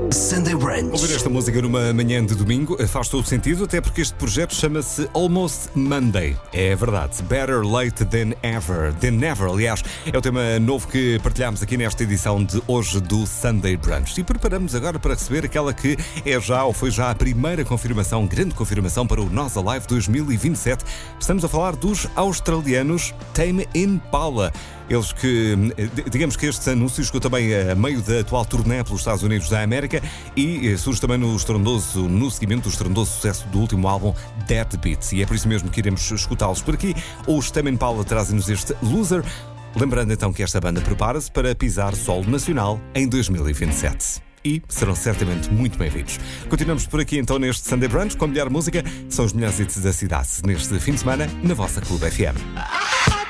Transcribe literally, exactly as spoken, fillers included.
Sunday Brunch. Ouvir esta música numa manhã de domingo faz todo sentido, até porque este projeto chama-se Almost Monday. É verdade, Better Late Than Ever. Than Never, aliás, é o tema novo que partilhamos aqui nesta edição de hoje do Sunday Brunch. E preparamos agora para receber aquela que é já, ou foi já, a primeira confirmação, grande confirmação para o Nós Alive dois mil e vinte e sete. Estamos a falar dos australianos Tame Impala. Eles que, digamos que estes anúncios chegou também a meio da atual turnê pelos Estados Unidos da América e surge também no estrondoso, no seguimento do estrondoso sucesso do último álbum Dead Beats. E é por isso mesmo que iremos escutá-los por aqui. Os Tame Impala trazem-nos este Loser. Lembrando então que esta banda prepara-se para pisar solo nacional em dois mil e vinte e sete. E serão certamente muito bem-vindos. Continuamos por aqui então neste Sunday Brunch com a melhor música. São os melhores hits da cidade neste fim de semana na vossa Clube F M.